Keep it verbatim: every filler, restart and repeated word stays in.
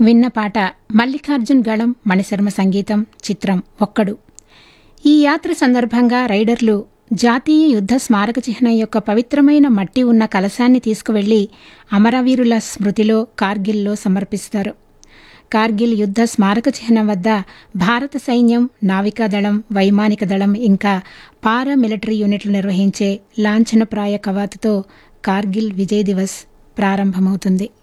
విన్న పాట మల్లికార్జున్ గళం, మణిశర్మ సంగీతం, చిత్రం ఒక్కడు. ఈ యాత్ర సందర్భంగా రైడర్లు జాతీయ యుద్ధ స్మారక చిహ్నం యొక్క పవిత్రమైన మట్టి ఉన్న కలశాన్ని తీసుకువెళ్లి అమరవీరుల స్మృతిలో కార్గిల్లో సమర్పిస్తారు. కార్గిల్ యుద్ధ స్మారక చిహ్నం వద్ద భారత సైన్యం, నావికాదళం, వైమానిక దళం ఇంకా పారామిలిటరీ యూనిట్లు నిర్వహించే లాంఛనప్రాయ కవాతుతో కార్గిల్ విజయ్ దివస్ ప్రారంభమవుతుంది.